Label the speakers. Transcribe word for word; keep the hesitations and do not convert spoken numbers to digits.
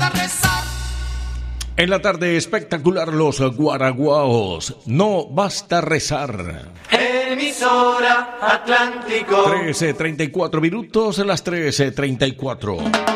Speaker 1: basta rezar.
Speaker 2: En la tarde espectacular, los guaraguaos. No basta rezar.
Speaker 3: Emisora Atlántico.
Speaker 2: trece treinta y cuatro minutos, las trece treinta y cuatro.